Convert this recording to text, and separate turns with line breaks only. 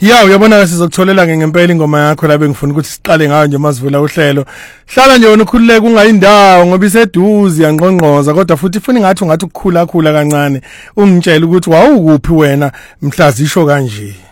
Ya uyabona sizokutholela ngempela ingoma yakho la bengifuna ukuthi siqale ngayo nje masivula uhlelo. Hlala nje wena ukhululeke ungayindawo ngoba iseduze yangqongqoza kodwa futhi ifuna ngathi ungathi ukukhula kancane ungitshela ukuthi wawukuphi wena mhlazisho kanje.